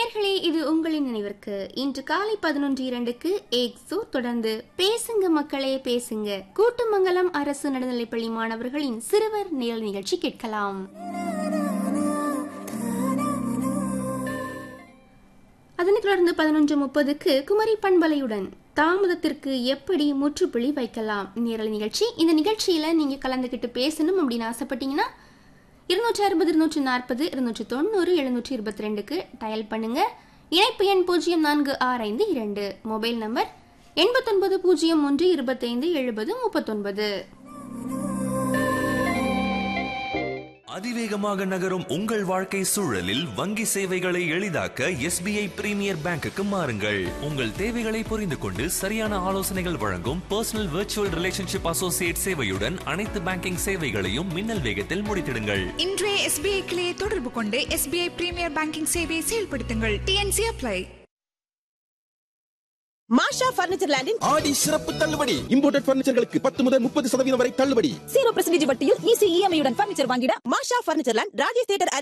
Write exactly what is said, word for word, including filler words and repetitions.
நேயர்களே, இது உங்களின் நினைவிற்கு இன்று காலை பதினொன்று இரண்டுக்கு ஏக்ஸோ, தொடர்ந்து பேசுங்க மக்களே பேசுங்க கூட்டுமங்கலம் அரசு நடுநிலைப்பள்ளி மாணவர்களின் சிறுவர் நேரல் நிகழ்ச்சி கேட்கலாம். அதனைத் தொடர்ந்து பதினொன்று முப்பதுக்கு குமரி பண்பலையுடன் தாமதத்திற்கு எப்படி முற்றுப்புள்ளி வைக்கலாம் நேரல் நிகழ்ச்சி. இந்த நிகழ்ச்சியில நீங்க கலந்துகிட்டு பேசணும் அப்படின்னு ஆசைப்பட்டீங்கன்னா இருநூற்றி அறுபது இருநூற்றி நாற்பது இருநூற்றி தொண்ணூறு எழுநூற்றி இருபத்தி ரெண்டுக்கு டயல் பண்ணுங்க. இணைப்பு எண் பூஜ்ஜியம் நான்கு ஆறு ஐந்து இரண்டு, மொபைல் நம்பர் எண்பத்தொன்பது பூஜ்ஜியம் ஒன்று இருபத்தைந்து எழுபது முப்பத்தொன்பது. அதிவேகமாக நகரும் உங்கள் வாழ்க்கை சூழலில் வங்கி சேவைகளை எளிதாக்க எஸ்பிஐ பிரீமியர் பேங்குக்கு மாறுங்கள். உங்கள் தேவைகளை புரிந்து கொண்டு சரியான ஆலோசனைகள் வழங்கும் பர்சனல் விர்ச்சுவல் ரிலேஷன்ஷிப் அசோசியேட் சேவையுடன் அனைத்து பேங்கிங் சேவைகளையும் மின்னல் வேகத்தில் முடித்திடுங்கள். இன்றைய எஸ்பிஐ கிளையை தொடர்பு கொண்டு எஸ்பிஐ பிரீமியர் பேங்கிங் சேவையை செயல்படுத்துங்கள். DNC apply. மாஷா பர்னிச்சர் லேண்டின் ஆடி சிறப்பு தள்ளுபடி. இம்போர்ட்டட் பர்னிச்சர்களுக்கு பத்து முதல் முப்பது சதவீதம் வரை தள்ளுபடி. ஜீரோ பர்சன்டேஜ் வட்டியில் ஈஸி இஎம்ஐயுடன் பர்னிச்சர் வாங்கிட மாஷா பர்னிச்சர் லேண்ட், ராஜேஷ் தியேட்டர்